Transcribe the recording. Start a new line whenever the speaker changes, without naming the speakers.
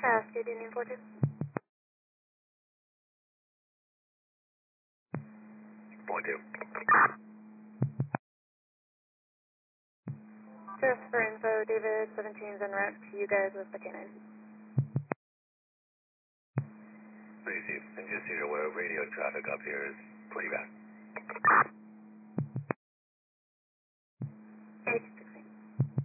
Cascade Union 42.
Point 2.
Just for info, David 17's en route to you guys with the K9.
Receive. And just so you're aware, radio traffic up here is pretty bad.